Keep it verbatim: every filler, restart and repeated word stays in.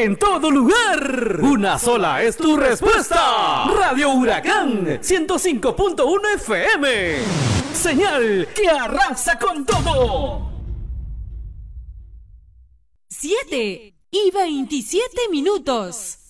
en todo lugar. Una sola es tu respuesta. Radio Huracán ciento cinco punto uno F M. Señal que arrasa con todo. siete y veintisiete minutos.